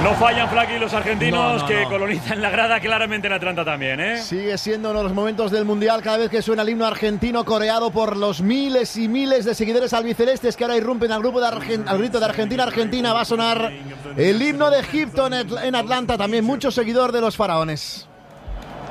No fallan, Flaky, los argentinos que colonizan la grada, claramente en Atlanta también, ¿eh? Sigue siendo uno de los momentos del Mundial cada vez que suena el himno argentino coreado por los miles y miles de seguidores albicelestes que ahora irrumpen al grito de Argentina, Argentina. Va a sonar el himno de Egipto en Atlanta, también mucho seguidor de los faraones.